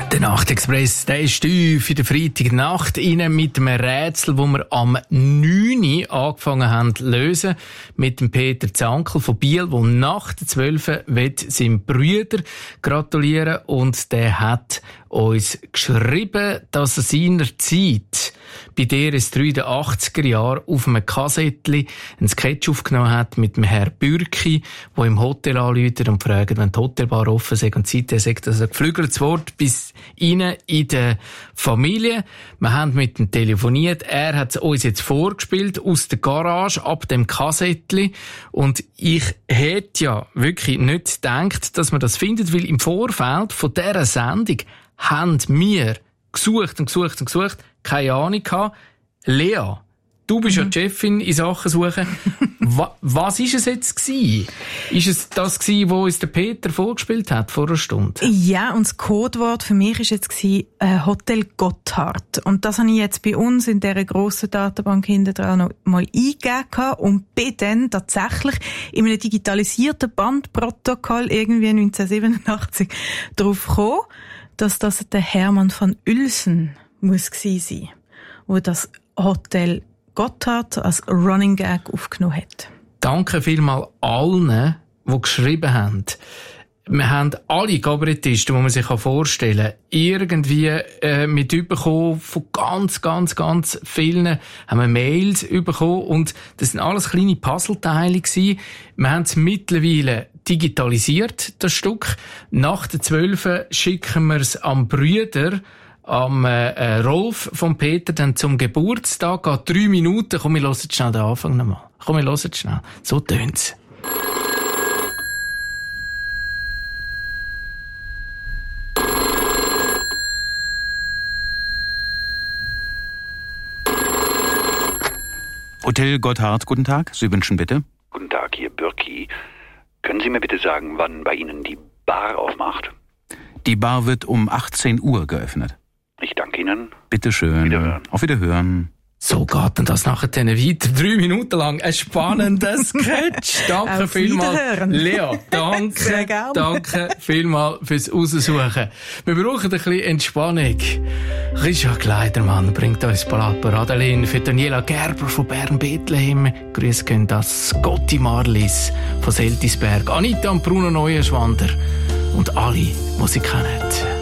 Der Nachtexpress, der ist tief in der Freitagnacht rein mit einem Rätsel, das wir am 9. Uhr angefangen haben zu lösen. Mit dem Peter Zankel von Biel, der nach der 12. seinem Brüder gratulieren und der hat uns geschrieben, dass er seinerzeit bei DRS3 in den 80er Jahren auf einem Kassettchen einen Sketch aufgenommen hat mit dem Herrn Bürki, der im Hotel anruft und fragt, wenn die Hotelbar offen ist und seitdem sagt, dass er geflügeltes Wort bis rein in der Familie. Wir haben mit ihm telefoniert. Er hat es uns jetzt vorgespielt aus der Garage ab dem Kassettchen. Und ich hätte ja wirklich nicht gedacht, dass man das findet, weil im Vorfeld von dieser Sendung haben wir gesucht, keine Ahnung gehabt. Lea, du bist ja die Chefin in Sachen Suchen. Was ist es jetzt gewesen? Ist es das gewesen, was uns der Peter vorgespielt hat vor einer Stunde? Ja, und das Codewort für mich war jetzt Hotel Gotthard. Und das habe ich jetzt bei uns in dieser grossen Datenbank hinten dran noch mal eingegeben und bin dann tatsächlich in einem digitalisierten Bandprotokoll irgendwie 1987 darauf gekommen, dass das der Hermann van Uelsen muss gewesen sein, wo das Hotel Gotthard als Running Gag aufgenommen hat. Danke vielmals allen, die geschrieben haben. Wir haben alle Kabarettisten, die man sich vorstellen kann, irgendwie mitbekommen von ganz vielen, haben wir Mails bekommen und das sind alles kleine Puzzleteile gewesen. Wir haben es mittlerweile digitalisiert, das Stück. Nach der 12. schicken wir es am Brüder, am Rolf von Peter dann zum Geburtstag. Geht 3 Minuten. Komm, wir hören schnell den Anfang nochmal. Komm, wir hören schnell. So tönt's. Hotel Gotthard, guten Tag. Sie wünschen bitte? Guten Tag, hier Bürki. Können Sie mir bitte sagen, wann bei Ihnen die Bar aufmacht? Die Bar wird um 18 Uhr geöffnet. Ich danke Ihnen. Bitte schön. Wiederhören. Auf Wiederhören. So geht denn das nachher weiter. 3 Minuten lang. Ein spannender Sketch. Danke vielmals. Lea, danke vielmals fürs Raussuchen. Wir brauchen ein bisschen Entspannung. Richard Kleidermann bringt uns Adeline für Daniela Gerber von Bern-Bethlehem. Grüß gehen das Gotti Marlis von Seltisberg, Anita und Bruno Neuenschwander und alle, die sie kennen.